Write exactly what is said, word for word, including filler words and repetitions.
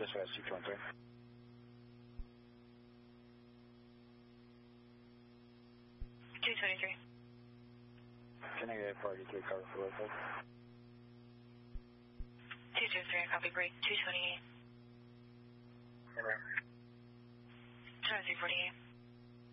Dispatch two twenty-three. two twenty-three. Negative forty-three, cover for local. two twenty-three, I copy break. two twenty-eight. Amen. twenty-three forty-eight.